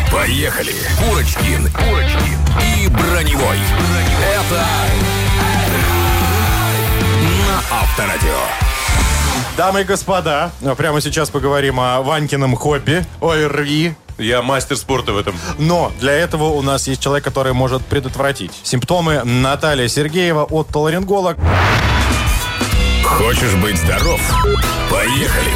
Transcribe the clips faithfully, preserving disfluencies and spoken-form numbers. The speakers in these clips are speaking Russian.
Поехали! Курочкин, Курочкин и Броневой. Это на Авторадио. Дамы и господа, прямо сейчас поговорим о Ванькином хобби, ОРВИ. Я мастер спорта в этом. Но для этого у нас есть человек, который может предотвратить симптомы. Наталья Сергеева, отоларинголог. Хочешь быть здоров? Поехали!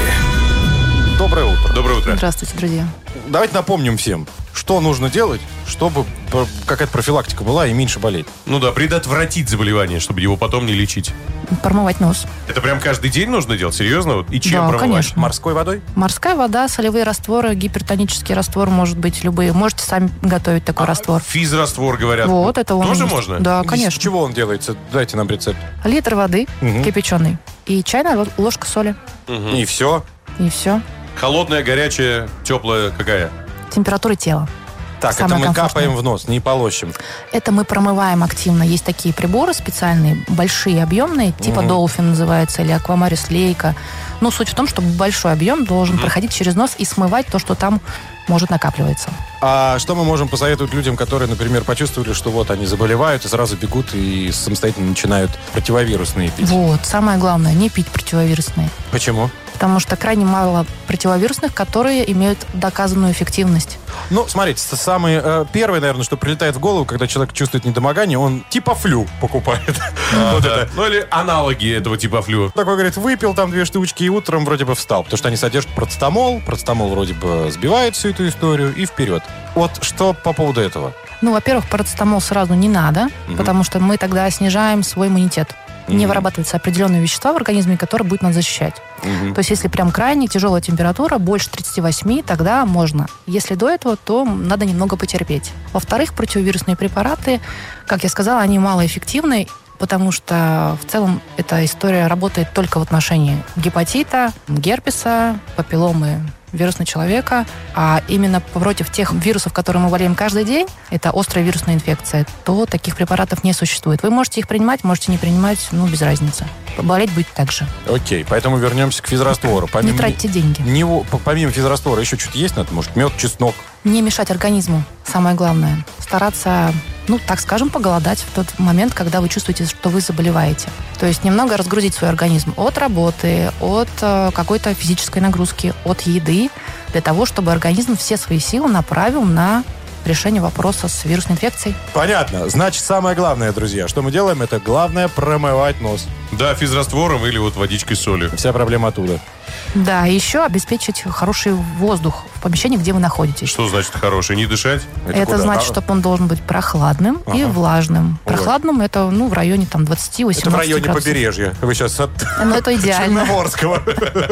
Доброе утро. Доброе утро. Здравствуйте, друзья. Давайте напомним всем, что нужно делать, чтобы какая-то профилактика была и меньше болеть. Ну да, предотвратить заболевание, чтобы его потом не лечить. Промывать нос. Это прям каждый день нужно делать? Серьезно? Вот? И чем Да, промывать? конечно. Морской водой? Морская вода, солевые растворы, гипертонический раствор, может быть, любые. Можете сами готовить такой А, раствор. Физраствор, говорят. Вот, это он Тоже есть. можно? Да, Из конечно. чего он делается? Дайте нам рецепт. Литр воды Мгм. кипяченой и чайная ло- ложка соли. И все. И все. Холодная, горячая, теплая какая? Температура тела. Так, Самое это мы комфортное. капаем в нос, не полощем. Это мы промываем активно. Есть такие приборы специальные, большие, объемные, типа Мгм. Dolphin называется, или Аквамарис Лейка. Но суть в том, что большой объем должен проходить через нос и смывать то, что там может накапливаться. А что мы можем посоветовать людям, которые, например, почувствовали, что вот они заболевают и сразу бегут и самостоятельно начинают противовирусные пить? Вот, самое главное, не пить противовирусные. Почему? Потому что крайне мало противовирусных, которые имеют доказанную эффективность. Ну, смотрите, с- самый э, первый, наверное, что прилетает в голову, когда человек чувствует недомогание, он типа флю покупает. А, Вот да. это. Ну или аналоги этого типа флю. Такой, говорит, выпил там две штучки и утром вроде бы встал. Потому что они содержат процетамол. Процетамол вроде бы сбивает всю эту историю и вперед. Вот что по поводу этого? Ну, во-первых, парацетамол сразу не надо, потому что мы тогда снижаем свой иммунитет. Не вырабатываются определенные вещества в организме, которые будут нас защищать. То есть, если прям крайне тяжелая температура, больше тридцати восьми, тогда можно. Если до этого, то надо немного потерпеть. Во-вторых, противовирусные препараты, как я сказала, они малоэффективны, потому что в целом эта история работает только в отношении гепатита, герпеса, папилломы вируса человека, а именно против тех вирусов, которые мы болеем каждый день, это острая вирусная инфекция, то таких препаратов не существует. Вы можете их принимать, можете не принимать, ну, без разницы. Болеть будет так же. Окей, поэтому вернемся к физраствору. Не тратьте деньги. Него, по- помимо физраствора еще что-то есть надо? Может, мед, чеснок? Не мешать организму, самое главное. Стараться, ну, так скажем, поголодать в тот момент, когда вы чувствуете, что вы заболеваете. То есть немного разгрузить свой организм от работы, от э, какой-то физической нагрузки, от еды, для того, чтобы организм все свои силы направил на решение вопроса с вирусной инфекцией. Понятно. Значит, самое главное, друзья, что мы делаем, это главное промывать нос. Да, физраствором или вот водичкой с солью. Вся проблема оттуда. Да, и еще обеспечить хороший воздух в помещении, где вы находитесь. Что значит хороший? Не дышать? Это куда? значит, А- чтобы он должен быть прохладным и Ага. влажным. Ой. Прохладным это, ну, в районе там двадцати-восемнадцати Это в районе градусов. побережья. Вы сейчас от Ну, это идеально. Черноморского.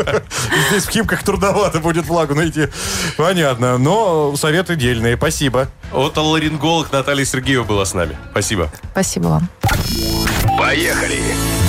Здесь в Химках трудновато будет влагу найти. Понятно. Но советы дельные. Спасибо. Отоларинголог Наталья Сергеева была с нами. Спасибо. Спасибо вам. Поехали!